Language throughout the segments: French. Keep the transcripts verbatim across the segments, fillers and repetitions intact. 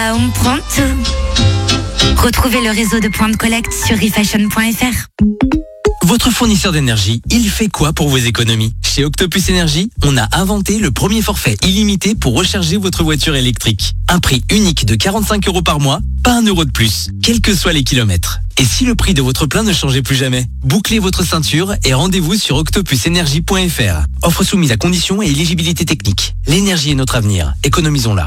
Home Pronto. Retrouvez le réseau de points de collecte sur refashion point f r. Votre fournisseur d'énergie, il fait quoi pour vos économies? Chez Octopus Énergie, on a inventé le premier forfait illimité pour recharger votre voiture électrique. Un prix unique de quarante-cinq euros par mois, pas un euro de plus, quels que soient les kilomètres. Et si le prix de votre plein ne changeait plus jamais? Bouclez votre ceinture et rendez-vous sur octopus énergie point f r. Offre soumise à conditions et éligibilité technique. L'énergie est notre avenir, économisons-la.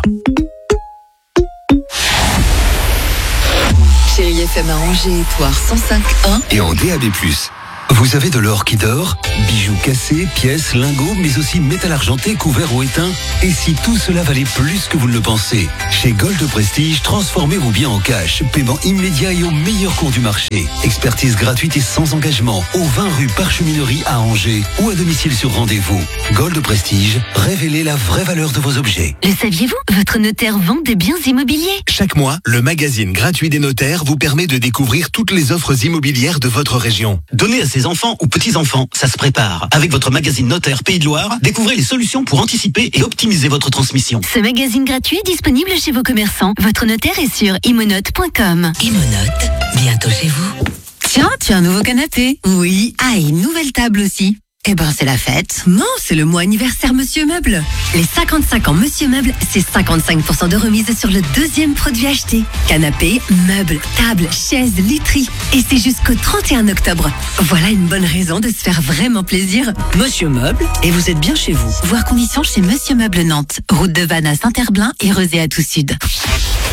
Chérie F M à Angers, Toire cent cinq point un. Et en D A B plus. Vous avez de l'or qui dort, bijoux cassés, pièces, lingots, mais aussi métal argenté couvert ou éteint. Et si tout cela valait plus que vous ne le pensez? Chez Gold Prestige, transformez vos biens en cash, paiement immédiat et au meilleur cours du marché. Expertise gratuite et sans engagement, au vingt rue Parcheminerie à Angers ou à domicile sur rendez-vous. Gold Prestige, révélez la vraie valeur de vos objets. Le saviez-vous? Votre notaire vend des biens immobiliers. Chaque mois, le magazine gratuit des notaires vous permet de découvrir toutes les offres immobilières de votre région. Donnez à ses enfants ou petits-enfants, ça se prépare. Avec votre magazine notaire Pays de Loire, découvrez les solutions pour anticiper et optimiser votre transmission. Ce magazine gratuit est disponible chez vos commerçants. Votre notaire est sur imonote point com. Imonote, bientôt chez vous. Tiens, tu as un nouveau canapé? Oui. Ah, et une nouvelle table aussi. Eh ben, c'est la fête. Non, c'est le mois anniversaire Monsieur Meuble. Les cinquante-cinq ans Monsieur Meuble, c'est cinquante-cinq pour cent de remise sur le deuxième produit acheté. Canapé, meubles, tables, chaises, literie. Et c'est jusqu'au trente et un octobre. Voilà une bonne raison de se faire vraiment plaisir. Monsieur Meuble, et vous êtes bien chez vous. Voir conditions chez Monsieur Meuble Nantes. Route de Vannes à Saint-Herblain et Rezé à tout sud.